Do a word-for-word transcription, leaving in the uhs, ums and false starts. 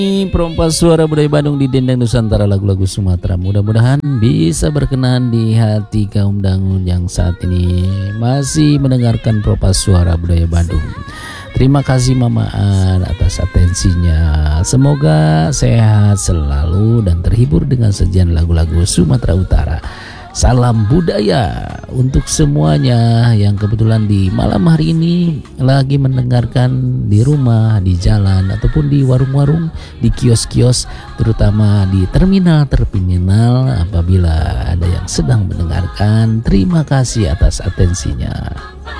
Perompas suara budaya Bandung di Dendang Nusantara, lagu-lagu Sumatera. Mudah-mudahan bisa berkenan di hati kaum dangun yang saat ini masih mendengarkan Perompas suara budaya Bandung. Terima kasih Mama An atas atensinya. Semoga sehat selalu dan terhibur dengan sajian lagu-lagu Sumatera Utara. Salam budaya untuk semuanya yang kebetulan di malam hari ini lagi mendengarkan di rumah, di jalan, ataupun di warung-warung, di kios-kios, terutama di terminal-terminal. Apabila ada yang sedang mendengarkan, terima kasih atas atensinya.